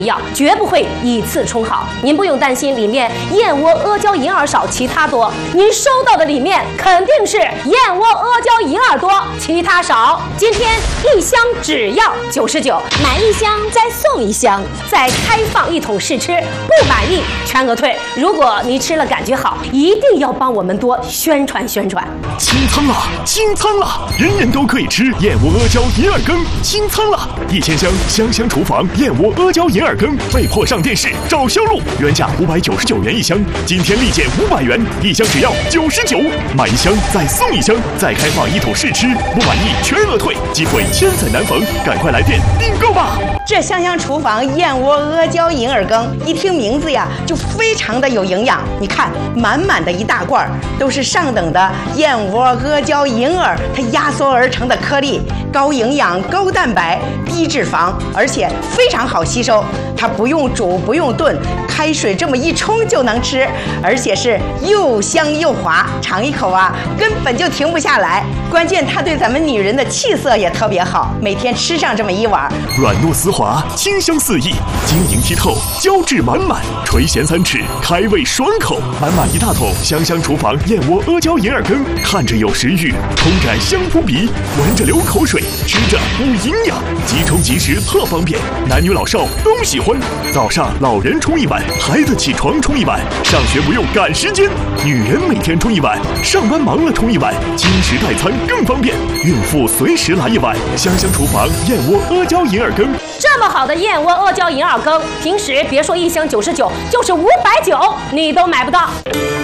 药绝不会以次充好，您不用担心里面燕窝、阿胶、银耳少，其他多。您收到的里面肯定是燕窝、阿胶、银耳多，其他少。今天一箱只要99，买一箱再送一箱，再开放一桶试吃，不满意全额退。如果你吃了感觉好，一定要帮我们多宣传宣传。 清仓了，清仓了，人人都可以吃燕窝、阿胶、银耳羹，清仓了！1000箱香香厨房燕窝、阿胶、银耳羹被迫上电视找销路，原价599元一箱，今天立减500元，一箱只要99，买一箱再送一箱，再开放一桶试吃，不满意全额退，机会千载难逢，赶快来电订购吧！ 这香香厨房燕窝、阿胶、银耳羹，一听名字呀，就非常的有营养。你看，满满的一大罐，都是上等的燕窝、阿胶、银耳，它压缩而成的颗粒，高营养、高蛋白、低脂肪，而且非常好吸收。它不用煮，不用炖，开水这么一冲就能吃，而且是又香又滑，尝一口啊，根本就停不下来。关键它对咱们女人的气色也特别好，每天吃上这么一碗， 软糯丝滑，清香四溢，晶莹剔透，胶质满满，垂涎3尺，开胃爽口，满满一大桶香香厨房燕窝、阿胶、银耳羹，看着有食欲，冲着香扑鼻，闻着流口水，吃着补营养，即冲即食特方便，男女老少都喜欢。早上老人冲一碗，孩子起床冲一碗，上学不用赶时间，女人每天冲一碗，上班忙了冲一碗，轻食代餐更方便，孕妇随时来一碗香香厨房燕窝、阿胶、银耳羹。 这么好的燕窝、阿胶、银耳羹，平时别说一箱99，就是590你都买不到。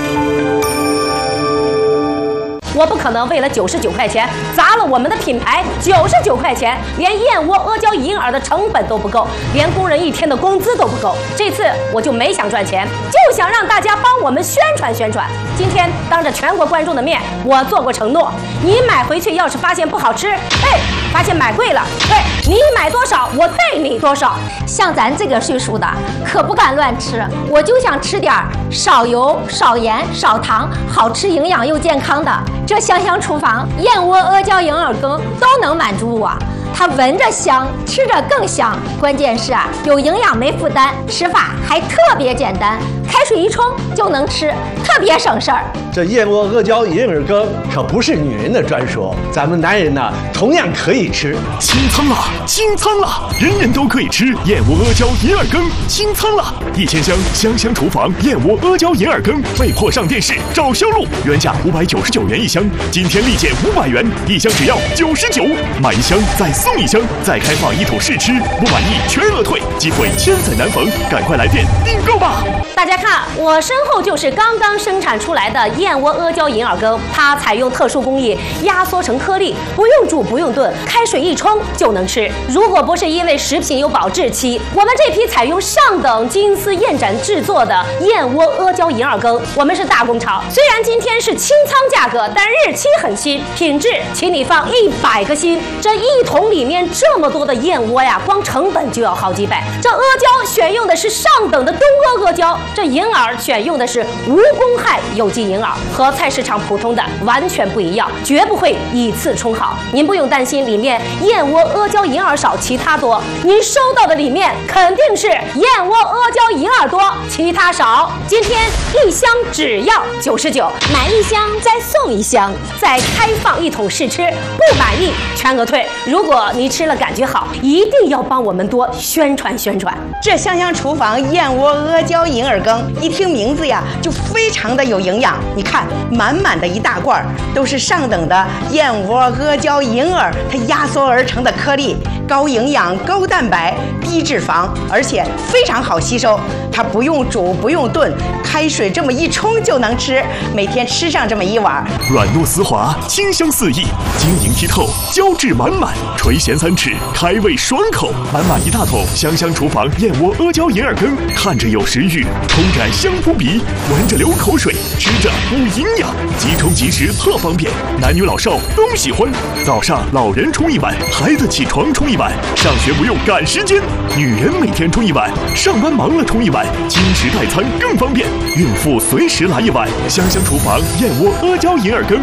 我不可能为了99块钱砸了我们的品牌，99块钱连燕窝、阿胶、银耳的成本都不够，连工人一天的工资都不够。这次我就没想赚钱，就想让大家帮我们宣传宣传。今天当着全国观众的面，我做过承诺，你买回去要是发现不好吃，发现买贵了，你买多少我退你多少。 像咱这个岁数的可不敢乱吃，我就想吃点少油、少盐、少糖，好吃、营养又健康的。这香香厨房燕窝、阿胶、银耳羹都能满足我。它闻着香，吃着更香，关键是有营养没负担，吃法还特别简单，开水一冲就能吃，特别省事儿。 这燕窝、阿胶、银耳羹可不是女人的专属，咱们男人呢同样可以吃。 清仓了，清仓了，人人都可以吃燕窝、阿胶、银耳羹，清仓了！1000箱香香厨房燕窝、阿胶、银耳羹被迫上电视找销路，原价599元一箱，今天立减500元，一箱只要99，买一箱再送一箱，再开放一桶试吃，不满意全额退，机会千载难逢，赶快来电订购吧！ 大家看，我身后就是刚刚生产出来的燕窝、阿胶、银耳羹，它采用特殊工艺压缩成颗粒，不用煮不用炖，开水一冲就能吃。如果不是因为食品有保质期，我们这批采用上等金丝燕盏制作的燕窝、阿胶、银耳羹，我们是大工厂。虽然今天是清仓价格，但日期很新，品质请你放100个心。这一桶里面这么多的燕窝呀，光成本就要好几百。这阿胶选用的是上等的东阿胶，这银耳选用的是无公害有机银耳，和菜市场普通的完全不一样，绝不会以次充好。您不用担心里面燕窝、阿胶、银耳少，其他多。您收到的里面肯定是燕窝、阿胶、银耳多，其他少。今天一箱只要99，买一箱再送一箱，再开放一桶试吃，不满意全额退。如果你吃了感觉好，一定要帮我们多宣传宣传。 这香香厨房燕窝、阿胶、银耳羹，一听名字呀，就非常的有营养。你看，满满的一大罐，都是上等的燕窝、阿胶、银耳，它压缩而成的颗粒，高营养、高蛋白、低脂肪，而且非常好吸收。它不用煮，不用炖，开水这么一冲就能吃，每天吃上这么一碗， 软糯丝滑，清香四溢，晶莹剔透，胶质满满，垂涎3尺，开胃爽口，满满一大桶香香厨房燕窝、阿胶、银耳羹，看着有食欲，冲着香扑鼻，闻着流口水，吃着补营养，即冲即食特方便，男女老少都喜欢。早上老人冲一碗，孩子起床冲一碗，上学不用赶时间，女人每天冲一碗，上班忙了冲一碗，轻食代餐更方便，孕妇随时来一碗香香厨房燕窝、阿胶、银耳羹。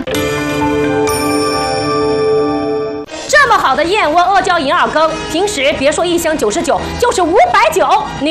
这么好的燕窝、阿胶、银耳羹，平时别说一箱99，就是590你